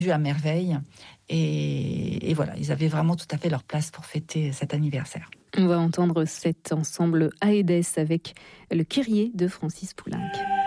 à merveille. Et voilà, ils avaient vraiment tout à fait leur place pour fêter cet anniversaire. On va entendre cet ensemble Aédès avec le Kyrie de Francis Poulenc.